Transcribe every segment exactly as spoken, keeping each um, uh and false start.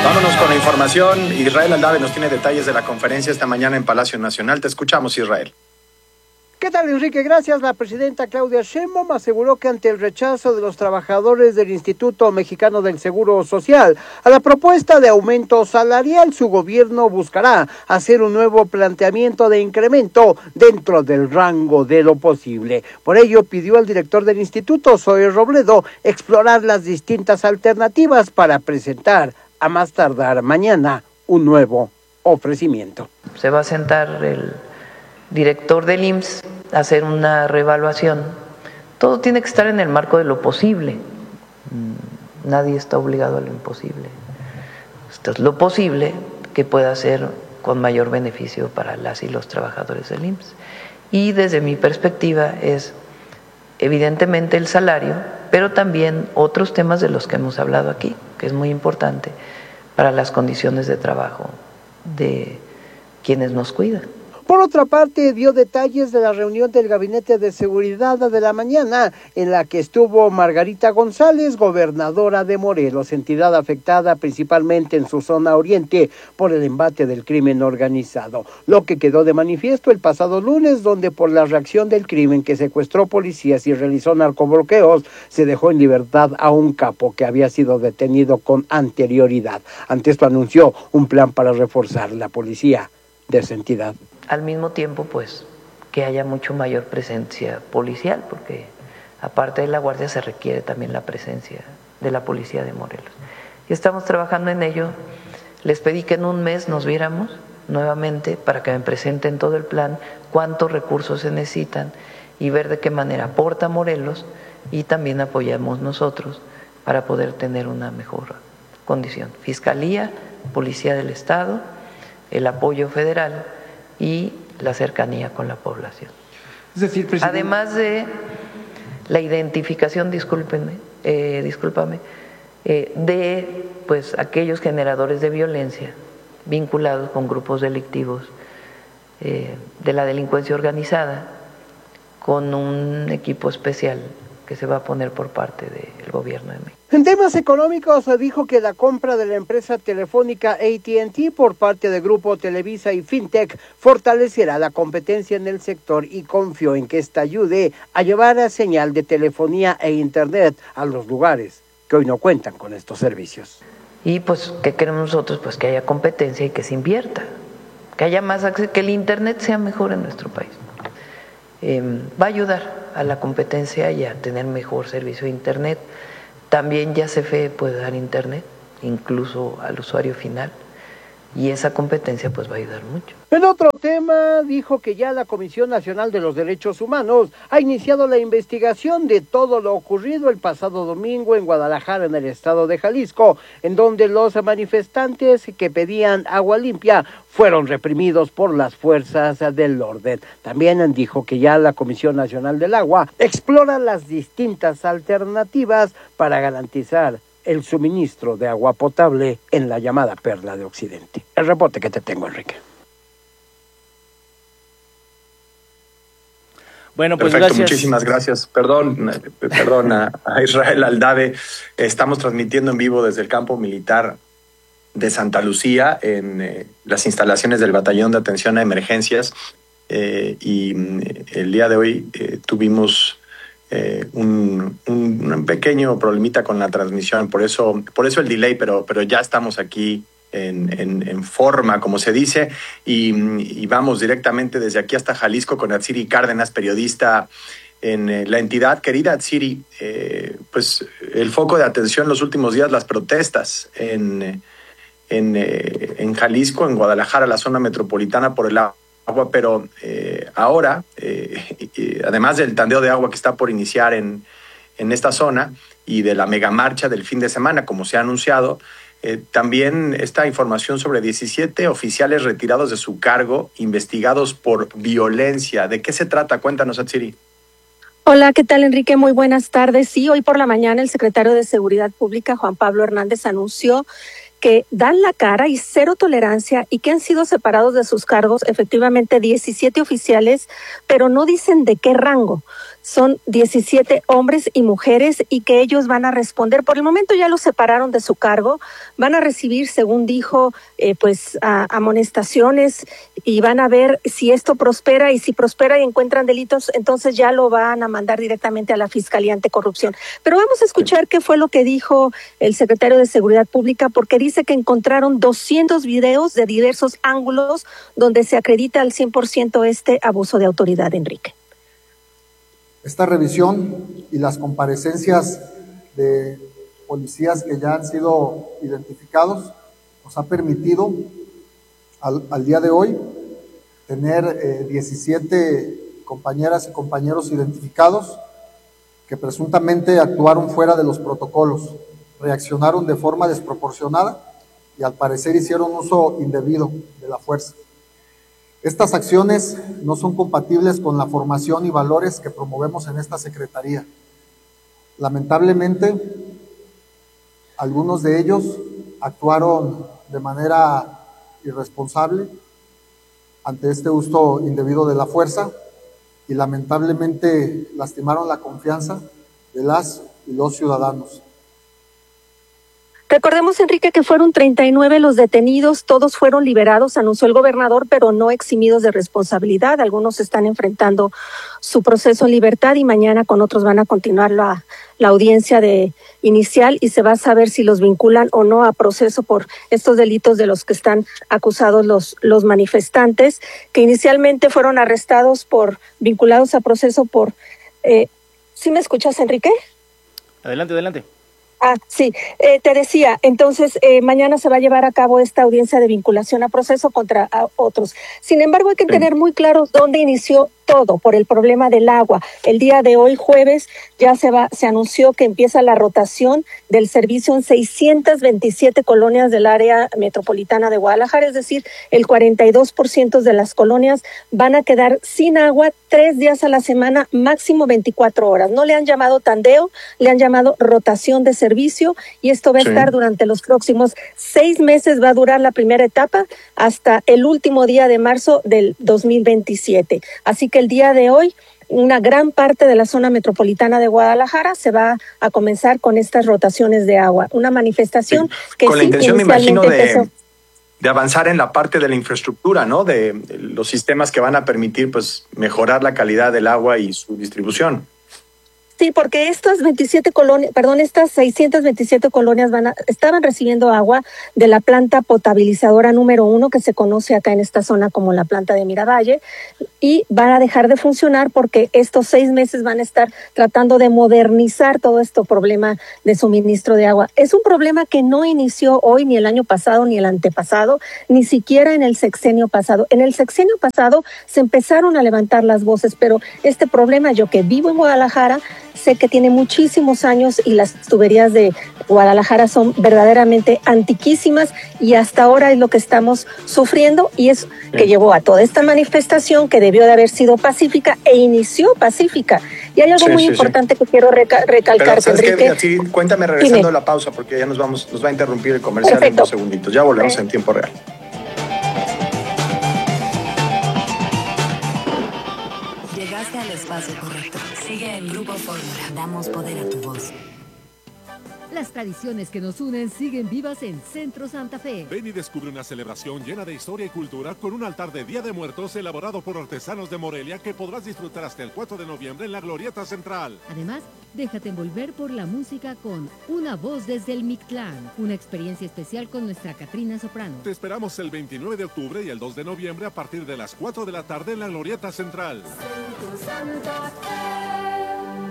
Vámonos con la información. Israel Aldave nos tiene detalles de la conferencia esta mañana en Palacio Nacional. Te escuchamos, Israel. ¿Qué tal, Enrique? Gracias. La presidenta Claudia Sheinbaum aseguró que ante el rechazo de los trabajadores del Instituto Mexicano del Seguro Social a la propuesta de aumento salarial, su gobierno buscará hacer un nuevo planteamiento de incremento dentro del rango de lo posible. Por ello, pidió al director del instituto, Zoe Robledo, explorar las distintas alternativas para presentar a más tardar mañana un nuevo ofrecimiento. Se va a sentar el director del I M S S a hacer una reevaluación. Todo tiene que estar en el marco de lo posible. Nadie está obligado a lo imposible. Esto es lo posible que pueda ser con mayor beneficio para las y los trabajadores del I M S S. Y desde mi perspectiva es evidentemente el salario, pero también otros temas de los que hemos hablado aquí, que es muy importante para las condiciones de trabajo de quienes nos cuidan. Por otra parte, dio detalles de la reunión del Gabinete de Seguridad de la mañana, en la que estuvo Margarita González, gobernadora de Morelos, entidad afectada principalmente en su zona oriente por el embate del crimen organizado. Lo que quedó de manifiesto el pasado lunes, donde por la reacción del crimen que secuestró policías y realizó narcobloqueos, se dejó en libertad a un capo que había sido detenido con anterioridad. Ante esto anunció un plan para reforzar la policía de esa entidad. Al mismo tiempo, pues, que haya mucho mayor presencia policial, porque aparte de la guardia se requiere también la presencia de la policía de Morelos. Y estamos trabajando en ello. Les pedí que en un mes nos viéramos nuevamente para que me presenten todo el plan, cuántos recursos se necesitan y ver de qué manera aporta Morelos y también apoyamos nosotros para poder tener una mejor condición. Fiscalía, Policía del Estado, el apoyo federal y la cercanía con la población. Es decir, presidente... Además de la identificación, discúlpenme, eh, discúlpame, eh, de pues aquellos generadores de violencia vinculados con grupos delictivos eh, de la delincuencia organizada, con un equipo especial que se va a poner por parte del gobierno de México. En temas económicos, dijo que la compra de la empresa telefónica A T and T por parte del Grupo Televisa y Fintech fortalecerá la competencia en el sector y confió en que esta ayude a llevar a señal de telefonía e internet a los lugares que hoy no cuentan con estos servicios. Y pues, ¿qué queremos nosotros? Pues que haya competencia y que se invierta, que haya más acceso, que el internet sea mejor en nuestro país. Eh, va a ayudar a la competencia y a tener mejor servicio de internet. También ya C F E puede dar internet, incluso al usuario final, y esa competencia pues va a ayudar mucho. En otro tema, dijo que ya la Comisión Nacional de los Derechos Humanos ha iniciado la investigación de todo lo ocurrido el pasado domingo en Guadalajara, en el estado de Jalisco, en donde los manifestantes que pedían agua limpia fueron reprimidos por las fuerzas del orden. También dijo que ya la Comisión Nacional del Agua explora las distintas alternativas para garantizar el suministro de agua potable en la llamada Perla de Occidente. El reporte que te tengo, Enrique. Bueno, pues perfecto, gracias. Muchísimas gracias. Perdón, perdón a, a Israel Aldave. Estamos transmitiendo en vivo desde el campo militar de Santa Lucía en eh, las instalaciones del Batallón de Atención a Emergencias eh, y eh, el día de hoy eh, tuvimos eh, un, un, un pequeño problemita con la transmisión, por eso, por eso el delay, pero, pero ya estamos aquí En, en, en forma, como se dice, y, y vamos directamente desde aquí hasta Jalisco con Atsiri Cárdenas, periodista en eh, la entidad. Querida Atsiri, eh, pues el foco de atención los últimos días, las protestas en, en, eh, en Jalisco, en Guadalajara, la zona metropolitana por el agua, pero eh, ahora, eh, eh, además del tandeo de agua que está por iniciar en, en esta zona y de la megamarcha del fin de semana, como se ha anunciado, Eh, también esta información sobre diecisiete oficiales retirados de su cargo, investigados por violencia. ¿De qué se trata? Cuéntanos, Atsiri. Hola, ¿qué tal, Enrique? Muy buenas tardes. Sí, hoy por la mañana el secretario de Seguridad Pública, Juan Pablo Hernández, anunció que dan la cara y cero tolerancia y que han sido separados de sus cargos efectivamente diecisiete oficiales, pero no dicen de qué rango. son diecisiete hombres y mujeres y que ellos van a responder. Por el momento ya los separaron de su cargo, van a recibir, según dijo, eh, pues a, amonestaciones y van a ver si esto prospera, y si prospera y encuentran delitos, entonces ya lo van a mandar directamente a la Fiscalía Anticorrupción. Pero vamos a escuchar qué fue lo que dijo el secretario de Seguridad Pública, porque dice que encontraron doscientos videos de diversos ángulos donde se acredita al cien por ciento este abuso de autoridad, Enrique. Esta revisión y las comparecencias de policías que ya han sido identificados nos ha permitido al, al día de hoy tener eh, diecisiete compañeras y compañeros identificados que presuntamente actuaron fuera de los protocolos, reaccionaron de forma desproporcionada y al parecer hicieron uso indebido de la fuerza. Estas acciones no son compatibles con la formación y valores que promovemos en esta Secretaría. Lamentablemente, algunos de ellos actuaron de manera irresponsable ante este uso indebido de la fuerza y lamentablemente lastimaron la confianza de las y los ciudadanos. Recordemos, Enrique, que fueron treinta y nueve los detenidos, todos fueron liberados, anunció el gobernador, pero no eximidos de responsabilidad. Algunos están enfrentando su proceso en libertad y mañana con otros van a continuar la, la audiencia de inicial y se va a saber si los vinculan o no a proceso por estos delitos de los que están acusados los, los manifestantes, que inicialmente fueron arrestados por, vinculados a proceso por... Eh, ¿sí me escuchas, Enrique? Adelante, adelante. Ah, sí, eh, te decía, entonces eh, mañana se va a llevar a cabo esta audiencia de vinculación a proceso contra a otros. Sin embargo, hay que tener muy claro dónde inició todo por el problema del agua. El día de hoy, jueves, ya se va, se anunció que empieza la rotación del servicio en seiscientas veintisiete colonias del área metropolitana de Guadalajara, es decir, el cuarenta y dos por ciento de las colonias van a quedar sin agua tres días a la semana, máximo veinticuatro horas. No le han llamado tandeo, le han llamado rotación de servicio y esto va a sí. estar durante los próximos seis meses, va a durar la primera etapa hasta el último día de marzo del dos mil veintisiete. Así que el día de hoy, una gran parte de la zona metropolitana de Guadalajara se va a comenzar con estas rotaciones de agua. Una manifestación sí, que con sí, la intención, me imagino, empezó... de, de avanzar en la parte de la infraestructura, ¿no? De, de los sistemas que van a permitir, pues, mejorar la calidad del agua y su distribución. Sí, porque estas veintisiete colonias, perdón, estas seiscientas veintisiete colonias van a, estaban recibiendo agua de la planta potabilizadora número uno, que se conoce acá en esta zona como la planta de Miravalle, y van a dejar de funcionar porque estos seis meses van a estar tratando de modernizar todo este problema de suministro de agua. Es un problema que no inició hoy, ni el año pasado, ni el antepasado, ni siquiera en el sexenio pasado. En el sexenio pasado se empezaron a levantar las voces, pero este problema, yo que vivo en Guadalajara, sé que tiene muchísimos años y las tuberías de Guadalajara son verdaderamente antiquísimas y hasta ahora es lo que estamos sufriendo y es que llevó a toda esta manifestación que debió de haber sido pacífica e inició pacífica. Y hay algo sí, muy sí, importante sí. que quiero reca recalcar, Pero, Enrique. Sí, cuéntame regresando Dime. a la pausa porque ya nos vamos, nos va a interrumpir el comercial Perfecto. en dos segunditos. Ya volvemos eh. en tiempo real. Llegaste al espacio correcto. Sigue en Grupo Fórmula. Damos poder a tu voz. Las tradiciones que nos unen siguen vivas en Centro Santa Fe. Ven y descubre una celebración llena de historia y cultura con un altar de Día de Muertos elaborado por artesanos de Morelia que podrás disfrutar hasta el cuatro de noviembre en la Glorieta Central. Además, déjate envolver por la música con Una Voz desde el Mictlán, una experiencia especial con nuestra Catrina Soprano. Te esperamos el veintinueve de octubre y el dos de noviembre a partir de las cuatro de la tarde en la Glorieta Central. Centro Santa Fe.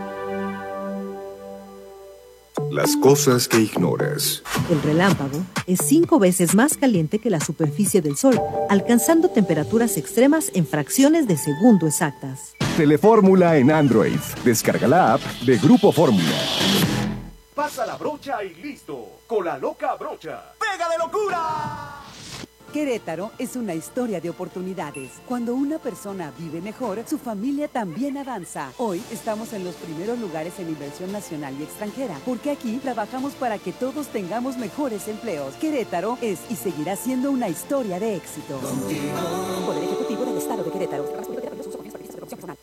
Las cosas que ignoras. El relámpago es cinco veces más caliente que la superficie del Sol, alcanzando temperaturas extremas en fracciones de segundo exactas. Telefórmula en Android. Descarga la app de Grupo Fórmula. Pasa la brocha y listo. Con la loca brocha. ¡Pega de locura! Querétaro es una historia de oportunidades. Cuando una persona vive mejor, su familia también avanza. Hoy estamos en los primeros lugares en inversión nacional y extranjera, porque aquí trabajamos para que todos tengamos mejores empleos. Querétaro es y seguirá siendo una historia de éxito. Contigo. Poder Ejecutivo del Estado de Querétaro.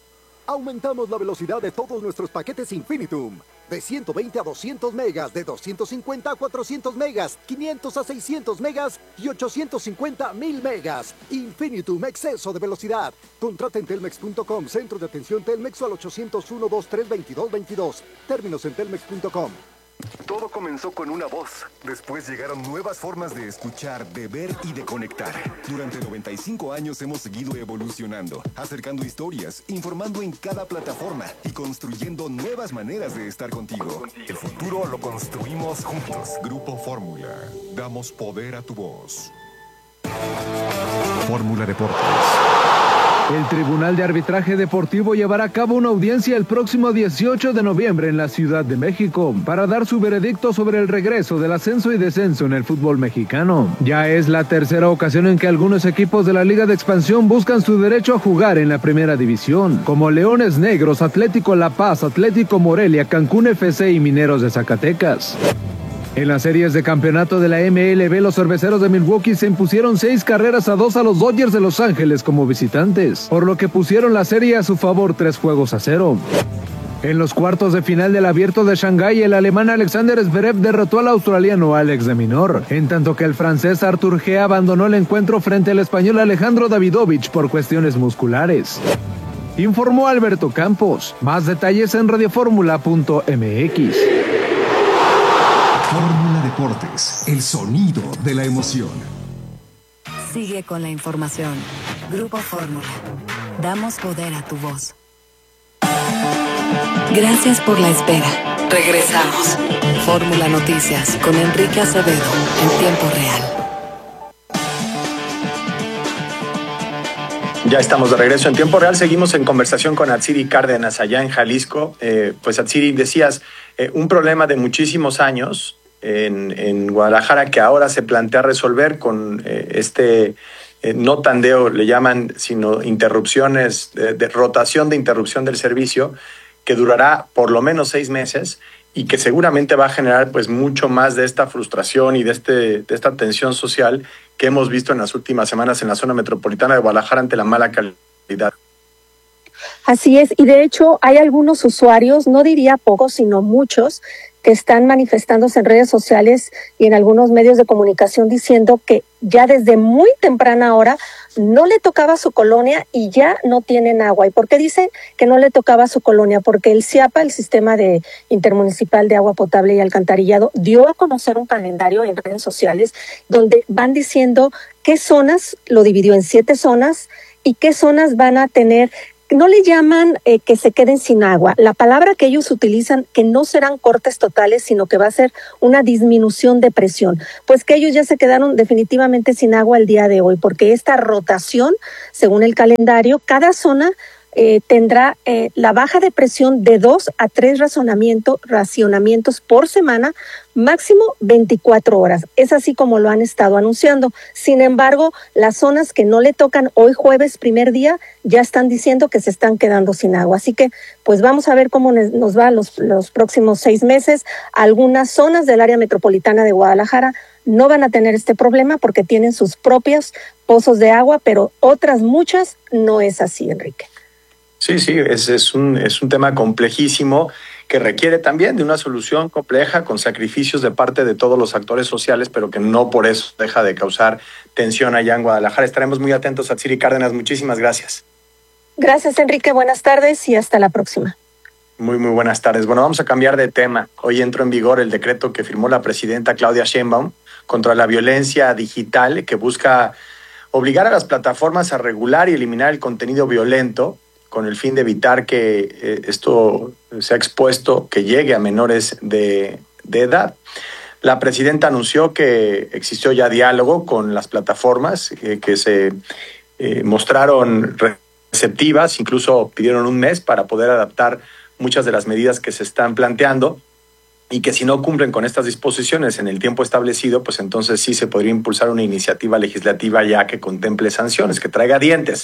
Aumentamos la velocidad de todos nuestros paquetes Infinitum. De ciento veinte a doscientos megas, de doscientos cincuenta a cuatrocientos megas, quinientos a seiscientos megas y ochocientos cincuenta a mil megas. Infinitum, exceso de velocidad. Contrata en telmex punto com, centro de atención Telmex o al ochocientos uno, veintitrés, veintidós, veintidós. Términos en telmex punto com. Todo comenzó con una voz. Después llegaron nuevas formas de escuchar, de ver y de conectar. Durante noventa y cinco años hemos seguido evolucionando, acercando historias, informando en cada plataforma y construyendo nuevas maneras de estar contigo. El futuro lo construimos juntos. Grupo Fórmula. Damos poder a tu voz. Fórmula Deportes. El Tribunal de Arbitraje Deportivo llevará a cabo una audiencia el próximo dieciocho de noviembre en la Ciudad de México para dar su veredicto sobre el regreso del ascenso y descenso en el fútbol mexicano. Ya es la tercera ocasión en que algunos equipos de la Liga de Expansión buscan su derecho a jugar en la primera división, como Leones Negros, Atlético La Paz, Atlético Morelia, Cancún F C y Mineros de Zacatecas. En las series de campeonato de la M L B, los cerveceros de Milwaukee se impusieron seis carreras a dos a los Dodgers de Los Ángeles como visitantes, por lo que pusieron la serie a su favor tres juegos a cero. En los cuartos de final del Abierto de Shanghái, el alemán Alexander Zverev derrotó al australiano Alex de Minaur, en tanto que el francés Arthur G abandonó el encuentro frente al español Alejandro Davidovich por cuestiones musculares. Informó Alberto Campos. Más detalles en radioformula punto m x. Fórmula Deportes, el sonido de la emoción. Sigue con la información. Grupo Fórmula. Damos poder a tu voz. Gracias por la espera. Regresamos. Fórmula Noticias con Enrique Acevedo en tiempo real. Ya estamos de regreso en tiempo real. Seguimos en conversación con Atsiri Cárdenas allá en Jalisco. Eh, pues Atsiri, decías, eh, un problema de muchísimos años en, en Guadalajara que ahora se plantea resolver con eh, este eh, no tandeo, le llaman, sino interrupciones, de, de rotación de interrupción del servicio, que durará por lo menos seis meses y que seguramente va a generar pues mucho más de esta frustración y de, este, de esta tensión social que hemos visto en las últimas semanas en la zona metropolitana de Guadalajara ante la mala calidad. Así es, y de hecho hay algunos usuarios, no diría pocos, sino muchos, que están manifestándose en redes sociales y en algunos medios de comunicación diciendo que ya desde muy temprana hora no le tocaba a su colonia y ya no tienen agua. ¿Y por qué dicen que no le tocaba a su colonia? Porque el CIAPA, el Sistema de Intermunicipal de Agua Potable y Alcantarillado, dio a conocer un calendario en redes sociales donde van diciendo qué zonas, lo dividió en siete zonas, y qué zonas van a tener. No le llaman eh, que se queden sin agua. La palabra que ellos utilizan, que no serán cortes totales, sino que va a ser una disminución de presión. Pues que ellos ya se quedaron definitivamente sin agua el día de hoy, porque esta rotación, según el calendario, cada zona eh, tendrá eh, la baja de presión de dos a tres razonamiento, racionamientos por semana, máximo veinticuatro horas. Es así como lo han estado anunciando. Sin embargo, las zonas que no le tocan hoy jueves, primer día, ya están diciendo que se están quedando sin agua. Así que, pues vamos a ver cómo nos va los, los próximos seis meses. Algunas zonas del área metropolitana de Guadalajara no van a tener este problema porque tienen sus propios pozos de agua, pero otras muchas no es así, Enrique. Sí, sí, es, es, un, es un tema complejísimo que requiere también de una solución compleja con sacrificios de parte de todos los actores sociales, pero que no por eso deja de causar tensión allá en Guadalajara. Estaremos muy atentos. Atsiri Cárdenas, muchísimas gracias. Gracias, Enrique. Buenas tardes y hasta la próxima. Muy, muy buenas tardes. Bueno, vamos a cambiar de tema. Hoy entró en vigor el decreto que firmó la presidenta Claudia Sheinbaum contra la violencia digital, que busca obligar a las plataformas a regular y eliminar el contenido violento con el fin de evitar que eh, esto sea expuesto, que llegue a menores de, de edad. La presidenta anunció que existió ya diálogo con las plataformas eh, que se eh, mostraron receptivas, incluso pidieron un mes para poder adaptar muchas de las medidas que se están planteando, y que si no cumplen con estas disposiciones en el tiempo establecido, pues entonces sí se podría impulsar una iniciativa legislativa ya que contemple sanciones, que traiga dientes.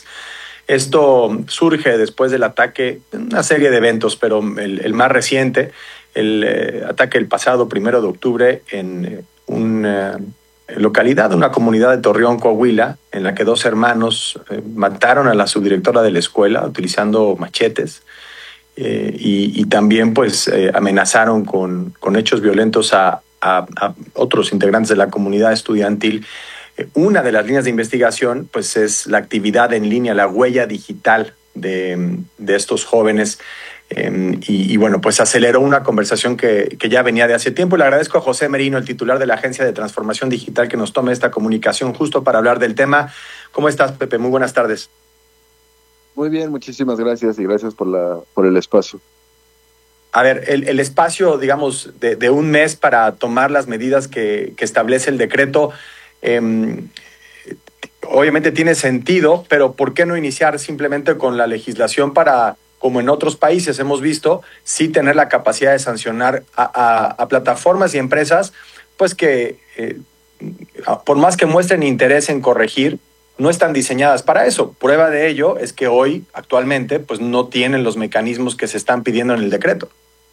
Esto surge después del ataque, una serie de eventos, pero el, el más reciente, el eh, ataque el pasado primero de octubre en, un, eh, localidad, una comunidad de Torreón, Coahuila, en la que dos hermanos eh, mataron a la subdirectora de la escuela utilizando machetes eh, y, y también pues eh, amenazaron con, con hechos violentos a, a, a otros integrantes de la comunidad estudiantil. Eh, una de las líneas de investigación pues es la actividad en línea, la huella digital de, de estos jóvenes. Eh, y, y bueno, pues aceleró una conversación que, que ya venía de hace tiempo. Le agradezco a José Merino, el titular de la Agencia de Transformación Digital, que nos tome esta comunicación justo para hablar del tema. ¿Cómo estás, Pepe? Muy buenas tardes. Muy bien, muchísimas gracias y gracias por, la, por el espacio. A ver, el, el espacio, digamos, de, de un mes para tomar las medidas que, que establece el decreto, eh, obviamente tiene sentido, pero ¿por qué no iniciar simplemente con la legislación para, como en otros países hemos visto, sí tener la capacidad de sancionar a, a, a plataformas y empresas, pues que eh, por más que muestren interés en corregir, no están diseñadas para eso? Prueba de ello es que hoy, actualmente, pues no tienen los mecanismos que se están pidiendo en el decreto.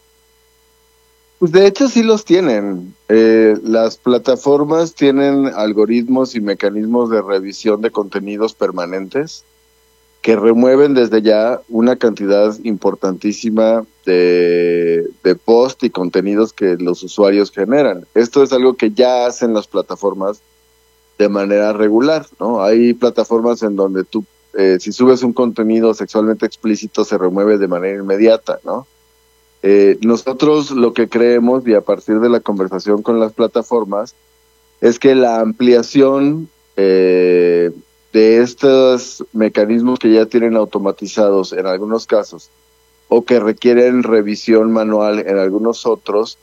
Pues de hecho sí los tienen. Eh, las plataformas tienen algoritmos y mecanismos de revisión de contenidos permanentes que remueven desde ya una cantidad importantísima de, de post y contenidos que los usuarios generan. Esto es algo que ya hacen las plataformas de manera regular, ¿no? Hay plataformas en donde tú, eh, si subes un contenido sexualmente explícito, se remueve de manera inmediata, ¿no? Eh, nosotros lo que creemos, y a partir de la conversación con las plataformas, es que la ampliación eh, de estos mecanismos que ya tienen automatizados en algunos casos, o que requieren revisión manual en algunos otros,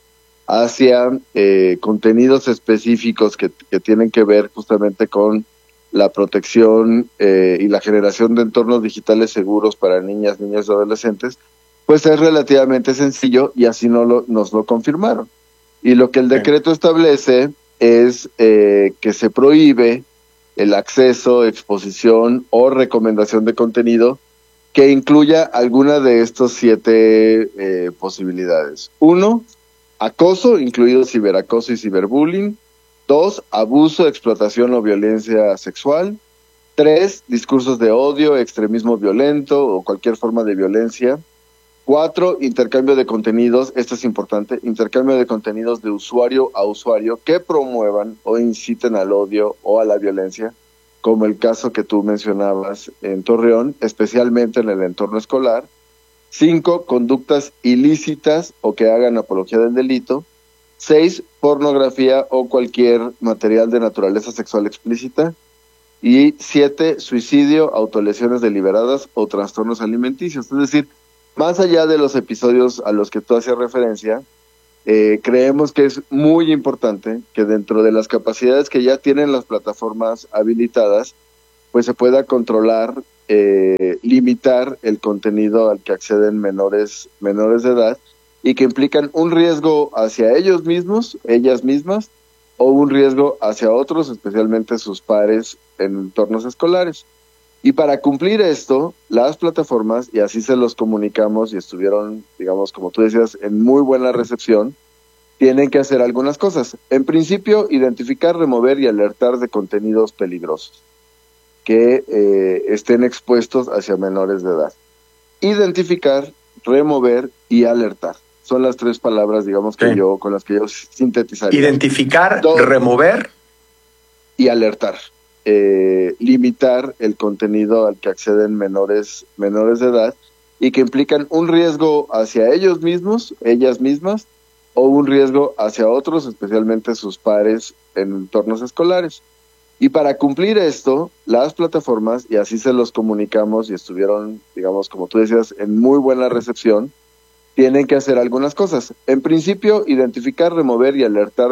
hacia eh, contenidos específicos que, que tienen que ver justamente con la protección eh, y la generación de entornos digitales seguros para niñas, niños y adolescentes, pues es relativamente sencillo y así no lo, nos lo confirmaron. Y lo que el decreto establece es eh, que se prohíbe el acceso, exposición o recomendación de contenido que incluya alguna de estos siete eh, posibilidades. Uno, acoso, incluido ciberacoso y ciberbullying. Dos, abuso, explotación o violencia sexual. Tres, discursos de odio, extremismo violento o cualquier forma de violencia. Cuatro, intercambio de contenidos, esto es importante, intercambio de contenidos de usuario a usuario que promuevan o inciten al odio o a la violencia, como el caso que tú mencionabas en Torreón, especialmente en el entorno escolar. Cinco, conductas ilícitas o que hagan apología del delito. Seis, pornografía o cualquier material de naturaleza sexual explícita. Y siete, suicidio, autolesiones deliberadas o trastornos alimenticios. Es decir, más allá de los episodios a los que tú hacías referencia, eh, creemos que es muy importante que dentro de las capacidades que ya tienen las plataformas habilitadas, pues se pueda controlar, eh, limitar el contenido al que acceden menores, menores de edad y que implican un riesgo hacia ellos mismos, ellas mismas, o un riesgo hacia otros, especialmente sus pares en entornos escolares. Y para cumplir esto, las plataformas, y así se los comunicamos y estuvieron, digamos, como tú decías, en muy buena recepción, tienen que hacer algunas cosas. En principio, identificar, remover y alertar de contenidos peligrosos que eh, estén expuestos hacia menores de edad. Identificar, remover y alertar. Son las tres palabras, digamos, que sí. yo con las que yo sintetizaría. Identificar, Todo, remover y alertar. Eh, limitar el contenido al que acceden menores menores de edad y que implican un riesgo hacia ellos mismos, ellas mismas, o un riesgo hacia otros, especialmente sus pares en entornos escolares. Y para cumplir esto, las plataformas, y así se los comunicamos y estuvieron, digamos, como tú decías, en muy buena recepción, tienen que hacer algunas cosas. En principio, identificar, remover y alertar